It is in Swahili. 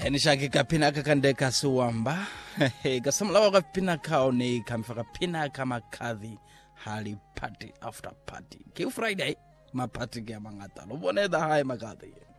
Nishaki kapina kakandeka suwamba. Kasamlawa kapina kaone kamfaka pina kama kadhi hali party after party. Kiu Friday ma party kya mangata. Lobone da hai makadhi.